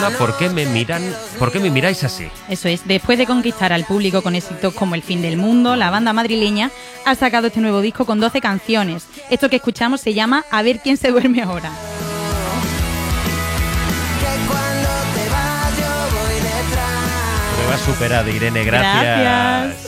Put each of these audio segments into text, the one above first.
titula ¿Por qué me miráis así? Eso es, después de conquistar al público con éxitos como El fin del mundo, la banda madrileña ha sacado este nuevo disco con 12 canciones. Esto que escuchamos se llama A ver quién se duerme ahora. Prueba superada, Irene, gracias.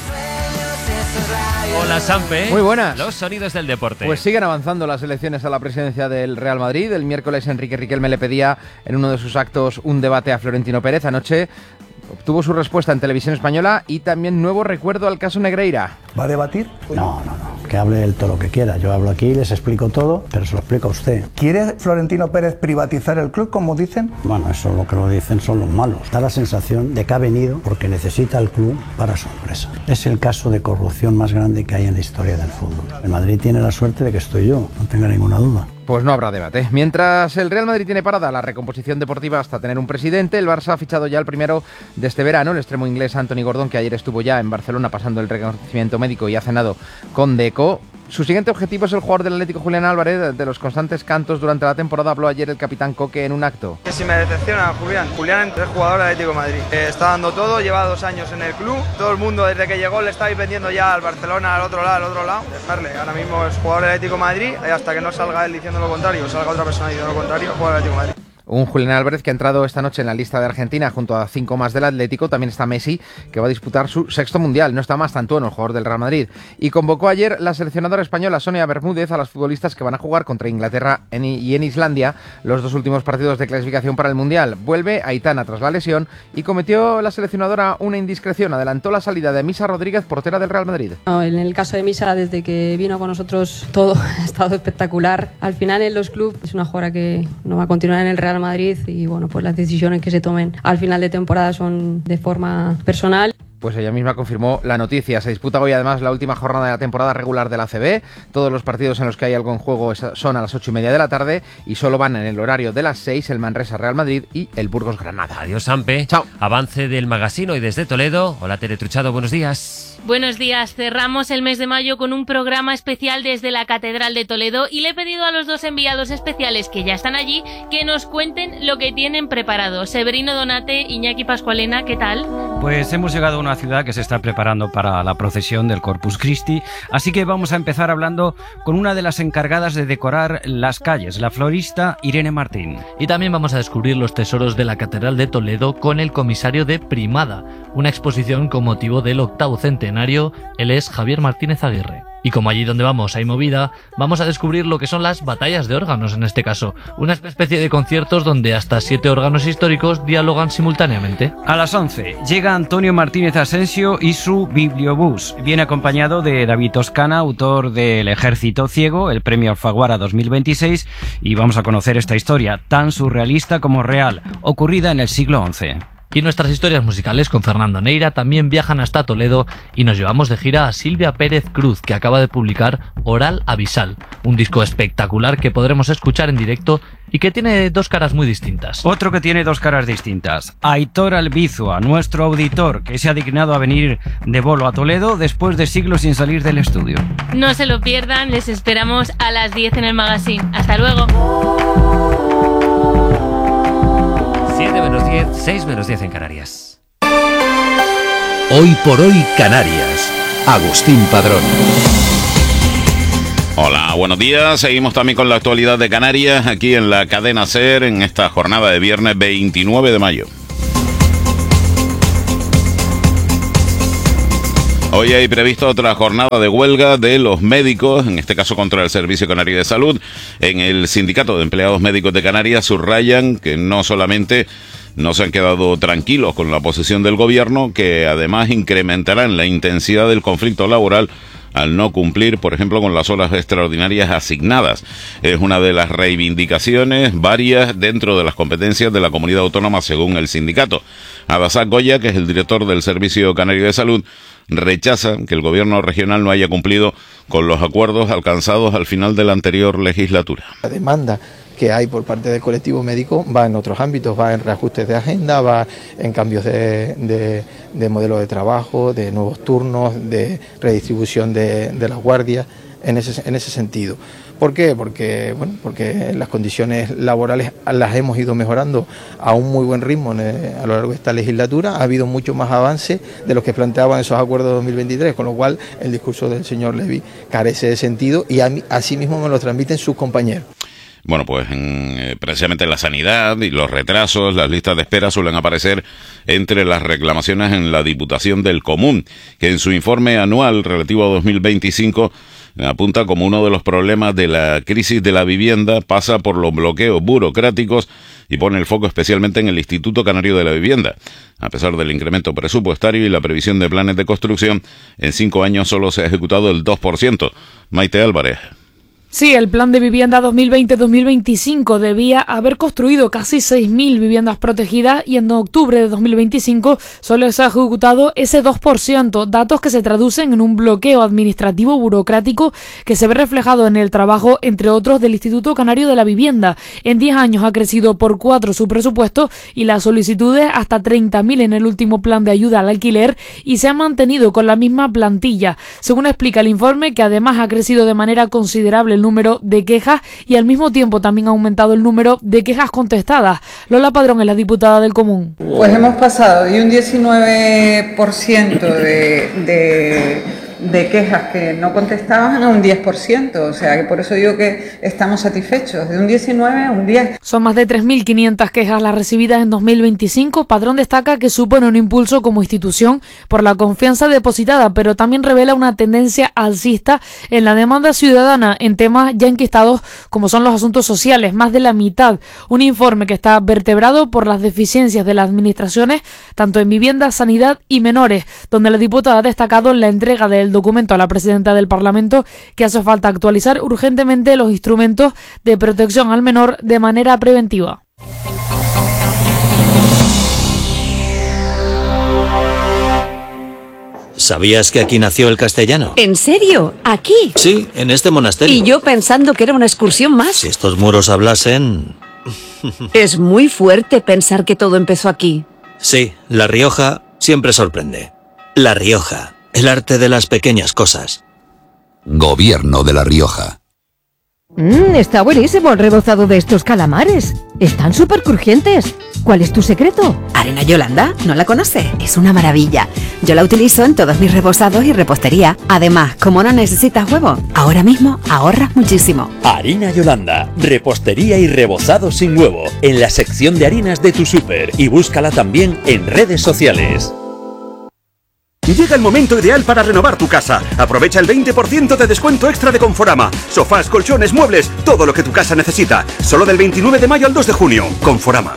Hola, Sampe. Muy buenas. Los sonidos del deporte. Pues siguen avanzando las elecciones a la presidencia del Real Madrid. El miércoles Enrique Riquelme le pedía en uno de sus actos un debate a Florentino Pérez. Anoche obtuvo su respuesta en Televisión Española y también nuevo recuerdo al caso Negreira. ¿Va a debatir? No. Que hable él todo lo que quiera. Yo hablo aquí, les explico todo, pero se lo explico a usted. ¿Quiere Florentino Pérez privatizar el club, como dicen? Bueno, eso lo que lo dicen son los malos. Da la sensación de que ha venido porque necesita el club para su empresa. Es el caso de corrupción más grande que hay en la historia del fútbol. El Madrid tiene la suerte de que estoy yo, no tenga ninguna duda. Pues no habrá debate. Mientras el Real Madrid tiene parada la recomposición deportiva hasta tener un presidente, el Barça ha fichado ya el primero de este verano, el extremo inglés Anthony Gordon, que ayer estuvo ya en Barcelona pasando el reconocimiento médico y ha cenado con Deco. Su siguiente objetivo es el jugador del Atlético, Julián Álvarez. De los constantes cantos durante la temporada habló ayer el capitán Coque en un acto. Que si me decepciona Julián es jugador del Atlético de Madrid. Está dando todo, lleva 2 años en el club. Todo el mundo desde que llegó le está vendiendo ya al Barcelona, al otro lado. Dejarle, ahora mismo es jugador del Atlético de Madrid y hasta que no salga él diciendo lo contrario, salga otra persona diciendo lo contrario, jugador del Atlético de Madrid. Un Julián Álvarez que ha entrado esta noche en la lista de Argentina junto a 5 más del Atlético. También está Messi, que va a disputar su 6º mundial. No está Mastantuono, el jugador del Real Madrid. Y convocó ayer la seleccionadora española Sonia Bermúdez a las futbolistas que van a jugar contra Inglaterra y en Islandia los 2 últimos partidos de clasificación para el mundial. Vuelve Aitana tras la lesión y cometió la seleccionadora una indiscreción. Adelantó la salida de Misa Rodríguez, portera del Real Madrid. En el caso de Misa, desde que vino con nosotros todo ha estado espectacular. Al final en los clubes es una jugadora que no va a continuar en el Real Madrid y bueno, pues las decisiones que se tomen al final de temporada son de forma personal. Pues ella misma confirmó la noticia. Se disputa hoy además la última jornada de la temporada regular de la ACB. Todos los partidos en los que hay algo en juego son a las 8:30 de la tarde y solo van en el horario de las 6 el Manresa Real Madrid y el Burgos Granada. Adiós, Sampe. Chao. Avance del Magazine y desde Toledo. Hola, Tere Truchado, buenos días. Buenos días, cerramos el mes de mayo con un programa especial desde la Catedral de Toledo y le he pedido a los 2 enviados especiales que ya están allí que nos cuenten lo que tienen preparado. Severino Donate, Iñaki Pascualena, ¿qué tal? Pues hemos llegado a una ciudad que se está preparando para la procesión del Corpus Christi, así que vamos a empezar hablando con una de las encargadas de decorar las calles, la florista Irene Martín. Y también vamos a descubrir los tesoros de la Catedral de Toledo con el comisario de Primada, una exposición con motivo del 8º centenario. Él es Javier Martínez Aguirre. Y como allí donde vamos hay movida, vamos a descubrir lo que son las batallas de órganos en este caso, una especie de conciertos donde hasta 7 órganos históricos dialogan simultáneamente. A las 11 llega Antonio Martínez Asensio y su Bibliobús. Viene acompañado de David Toscana, autor del Ejército Ciego, el premio Alfaguara 2026, y vamos a conocer esta historia tan surrealista como real, ocurrida en el siglo XI. Y nuestras historias musicales con Fernando Neira también viajan hasta Toledo y nos llevamos de gira a Silvia Pérez Cruz, que acaba de publicar Oral Abisal, un disco espectacular que podremos escuchar en directo y que tiene 2 caras muy distintas. Otro que tiene 2 caras distintas, Aitor Albizua, nuestro auditor, que se ha dignado a venir de bolo a Toledo después de siglos sin salir del estudio. No se lo pierdan, les esperamos a las 10 en el Magazine. ¡Hasta luego! 7 menos 10, 6 menos 10 en Canarias. Hoy por hoy Canarias. Agustín Padrón. Hola, buenos días. Seguimos también con la actualidad de Canarias aquí en la cadena SER en esta jornada de viernes 29 de mayo. Hoy hay previsto otra jornada de huelga de los médicos, en este caso contra el Servicio Canario de Salud. En el Sindicato de Empleados Médicos de Canarias subrayan que no solamente no se han quedado tranquilos con la posición del gobierno, que además incrementarán la intensidad del conflicto laboral al no cumplir, por ejemplo, con las horas extraordinarias asignadas. Es una de las reivindicaciones varias dentro de las competencias de la comunidad autónoma, según el sindicato. Adasat Goya, que es el director del Servicio Canario de Salud, rechaza que el gobierno regional no haya cumplido con los acuerdos alcanzados al final de la anterior legislatura. La demanda que hay por parte del colectivo médico va en otros ámbitos, va en reajustes de agenda, va en cambios de modelo de trabajo, de nuevos turnos, de redistribución de las guardias, en ese sentido. ¿Por qué? Porque las condiciones laborales las hemos ido mejorando a un muy buen ritmo a lo largo de esta legislatura. Ha habido mucho más avance de los que planteaban esos acuerdos de 2023, con lo cual el discurso del señor Levy carece de sentido y así mismo me lo transmiten sus compañeros. Bueno, pues precisamente en la sanidad y los retrasos, las listas de espera suelen aparecer entre las reclamaciones en la Diputación del Común, que en su informe anual relativo a 2025 apunta como uno de los problemas de la crisis de la vivienda pasa por los bloqueos burocráticos y pone el foco especialmente en el Instituto Canario de la Vivienda. A pesar del incremento presupuestario y la previsión de planes de construcción, en 5 años solo se ha ejecutado el 2%. Maite Álvarez. Sí, el plan de vivienda 2020-2025 debía haber construido casi 6.000 viviendas protegidas y en octubre de 2025 solo se ha ejecutado ese 2%, datos que se traducen en un bloqueo administrativo burocrático que se ve reflejado en el trabajo, entre otros, del Instituto Canario de la Vivienda. En 10 años ha crecido por 4 su presupuesto y las solicitudes hasta 30.000 en el último plan de ayuda al alquiler y se ha mantenido con la misma plantilla. Según explica el informe, que además ha crecido de manera considerable el número de quejas y al mismo tiempo también ha aumentado el número de quejas contestadas. Lola Padrón es la diputada del Común. Pues hemos pasado de un 19% de quejas que no contestaban a un 10%, o sea que por eso digo que estamos satisfechos, de un 19 a un 10. Son más de 3.500 quejas las recibidas en 2025. Padrón destaca que supone un impulso como institución por la confianza depositada, pero también revela una tendencia alcista en la demanda ciudadana en temas ya enquistados como son los asuntos sociales, más de la mitad. Un informe que está vertebrado por las deficiencias de las administraciones, tanto en vivienda, sanidad y menores, donde la diputada ha destacado la entrega del documento a la presidenta del Parlamento que hace falta actualizar urgentemente los instrumentos de protección al menor de manera preventiva. ¿Sabías que aquí nació el castellano? ¿En serio? ¿Aquí? Sí, en este monasterio. Y yo pensando que era una excursión más. Si estos muros hablasen... Es muy fuerte pensar que todo empezó aquí. Sí, La Rioja siempre sorprende. La Rioja. El arte de las pequeñas cosas. Gobierno de La Rioja. Está buenísimo el rebozado de estos calamares. Están súper crujientes. ¿Cuál es tu secreto? Arena Yolanda, ¿no la conoce? Es una maravilla. Yo la utilizo en todos mis rebozados y repostería. Además, como no necesitas huevo, ahora mismo ahorras muchísimo. Harina Yolanda, repostería y rebozado sin huevo, en la sección de harinas de tu súper y búscala también en redes sociales. Llega el momento ideal para renovar tu casa. Aprovecha el 20% de descuento extra de Conforama. Sofás, colchones, muebles, todo lo que tu casa necesita. Solo del 29 de mayo al 2 de junio. Conforama.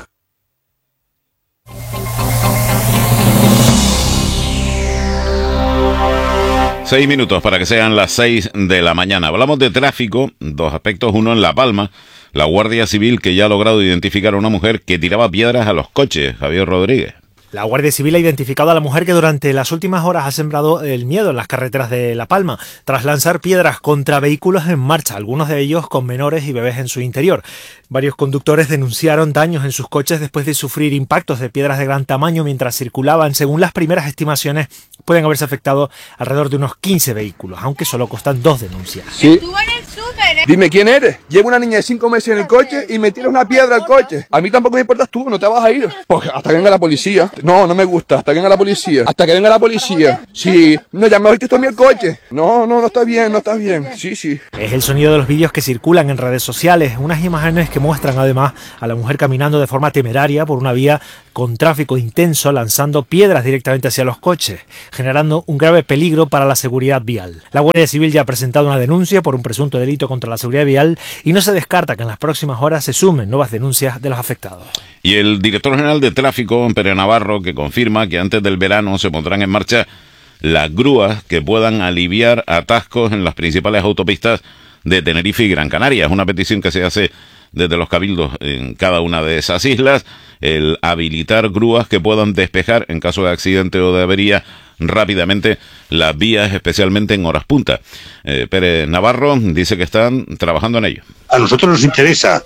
Seis minutos para que sean las 6 de la mañana. Hablamos de tráfico, dos aspectos. Uno en La Palma, la Guardia Civil que ya ha logrado identificar a una mujer que tiraba piedras a los coches. Javier Rodríguez. La Guardia Civil ha identificado a la mujer que durante las últimas horas ha sembrado el miedo en las carreteras de La Palma, tras lanzar piedras contra vehículos en marcha, algunos de ellos con menores y bebés en su interior. Varios conductores denunciaron daños en sus coches después de sufrir impactos de piedras de gran tamaño mientras circulaban. Según las primeras estimaciones, pueden haberse afectado alrededor de unos 15 vehículos, aunque solo constan 2 denuncias. Sí. Dime quién eres. Llevo una niña de 5 meses en el coche y me tiras una piedra al coche. A mí tampoco me importas tú, no te vas a ir. Pues hasta que venga la policía. No, no me gusta. Hasta que venga la policía. Hasta que venga la policía. Sí. No, ya me oíste tú a mí el coche. No está bien, no está bien. Sí. Es el sonido de los vídeos que circulan en redes sociales. Unas imágenes que muestran además a la mujer caminando de forma temeraria por una vía con tráfico intenso, lanzando piedras directamente hacia los coches, generando un grave peligro para la seguridad vial. La Guardia Civil ya ha presentado una denuncia por un presunto delito contra la seguridad vial y no se descarta que en las próximas horas se sumen nuevas denuncias de los afectados. Y el director general de tráfico, Pere Navarro, que confirma que antes del verano se pondrán en marcha las grúas que puedan aliviar atascos en las principales autopistas de Tenerife y Gran Canaria. Es una petición que se hace desde los cabildos en cada una de esas islas, el habilitar grúas que puedan despejar en caso de accidente o de avería rápidamente las vías, especialmente en horas punta. Pérez Navarro dice que están trabajando en ello. A nosotros nos interesa,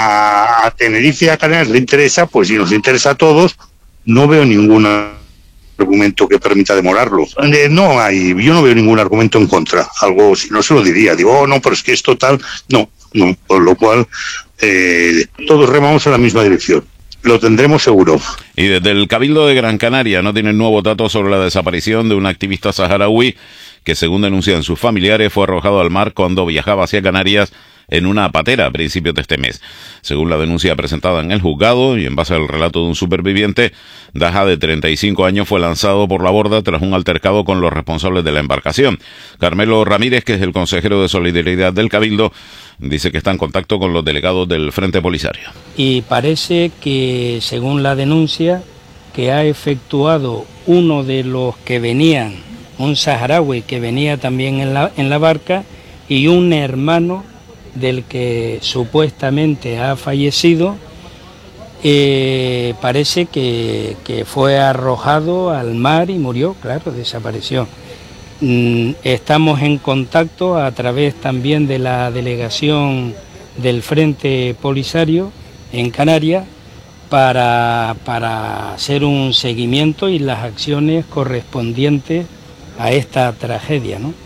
a Tenerife y a Canarias le interesa, pues si nos interesa a todos, no veo ninguna argumento que permita demorarlo. Yo no veo ningún argumento en contra. Algo, si no se lo diría, digo, no, pero es que es total. No, por lo cual todos remamos en la misma dirección. Lo tendremos seguro. Y desde el Cabildo de Gran Canaria no tienen nuevo dato sobre la desaparición de un activista saharaui que, según denuncian sus familiares, fue arrojado al mar cuando viajaba hacia Canarias en una patera a principios de este mes. Según la denuncia presentada en el juzgado y en base al relato de un superviviente, Daha, de 35 años, fue lanzado por la borda tras un altercado con los responsables de la embarcación. Carmelo Ramírez, que es el consejero de Solidaridad del Cabildo, dice que está en contacto con los delegados del Frente Polisario. Y parece que, según la denuncia, que ha efectuado uno de los que venían, un saharaui que venía también en la barca, y un hermano del que supuestamente ha fallecido, parece que fue arrojado al mar y murió, claro, desapareció. Estamos en contacto a través también de la delegación del Frente Polisario en Canarias para hacer un seguimiento y las acciones correspondientes a esta tragedia, ¿no?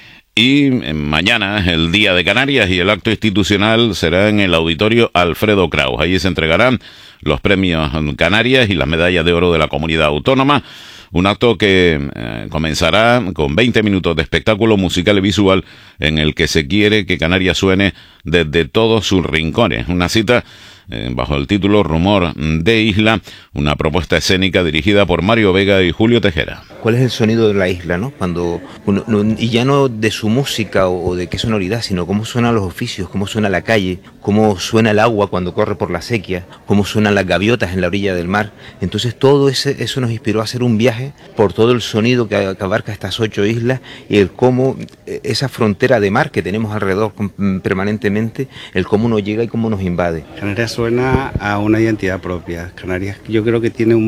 Y mañana es el Día de Canarias y el acto institucional será en el Auditorio Alfredo Kraus. Allí se entregarán los premios Canarias y las medallas de oro de la comunidad autónoma. Un acto que comenzará con 20 minutos de espectáculo musical y visual en el que se quiere que Canarias suene desde todos sus rincones. Una cita bajo el título Rumor de Isla, una propuesta escénica dirigida por Mario Vega y Julio Tejera. ¿Cuál es el sonido de la isla, no? Cuando y ya no de su música o de qué sonoridad, sino cómo suenan los oficios, cómo suena la calle, cómo suena el agua cuando corre por la sequía, cómo suenan las gaviotas en la orilla del mar. Entonces todo eso nos inspiró a hacer un viaje por todo el sonido que abarca estas 8 islas y el cómo esa frontera de mar que tenemos alrededor permanentemente, el cómo nos llega y cómo nos invade. Canarias suena a una identidad propia. Canarias yo creo que tiene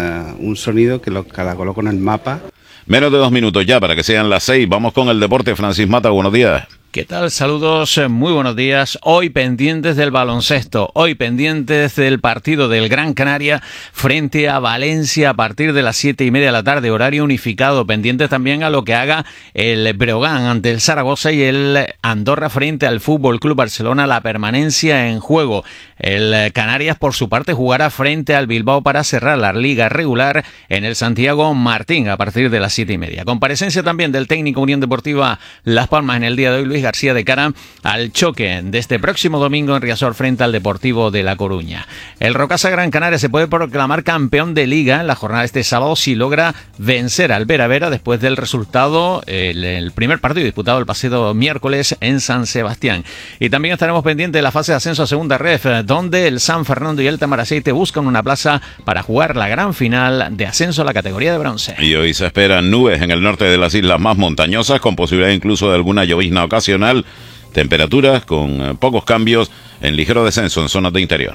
un sonido que la coloca en el mapa. Menos de 2 minutos ya para que sean las 6. Vamos con el deporte. Francis Mata, buenos días. ¿Qué tal? Saludos, muy buenos días. Hoy pendientes del baloncesto, hoy pendientes del partido del Gran Canaria frente a Valencia a partir de las 7:30 de la tarde, horario unificado. Pendientes también a lo que haga el Breogán ante el Zaragoza y el Andorra frente al Fútbol Club Barcelona, la permanencia en juego. El Canarias, por su parte, jugará frente al Bilbao para cerrar la liga regular en el Santiago Martín a partir de las 7:30. Comparecencia también del técnico Unión Deportiva Las Palmas en el día de hoy, Luis García, de cara al choque de este próximo domingo en Riazor frente al Deportivo de La Coruña. El Rocasa Gran Canaria se puede proclamar campeón de liga en la jornada de este sábado si logra vencer al Vera Vera después del resultado, el primer partido disputado el pasado miércoles en San Sebastián. Y también estaremos pendientes de la fase de ascenso a segunda ref, donde el San Fernando y el Tamaraceite buscan una plaza para jugar la gran final de ascenso a la categoría de bronce. Y hoy se esperan nubes en el norte de las islas más montañosas, con posibilidad incluso de alguna llovizna ocasional. Temperaturas con pocos cambios, en ligero descenso en zonas de interior.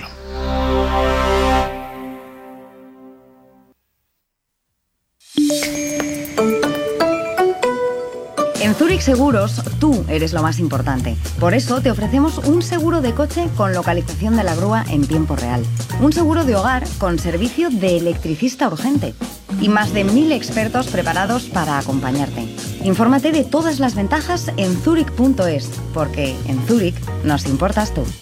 En Zurich Seguros, tú eres lo más importante. Por eso te ofrecemos un seguro de coche con localización de la grúa en tiempo real. Un seguro de hogar con servicio de electricista urgente. Y más de 1000 expertos preparados para acompañarte. Infórmate de todas las ventajas en zurich.es, porque en Zurich nos importas tú.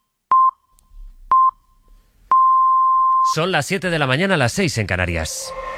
Son las 7 de la mañana, las 6 en Canarias.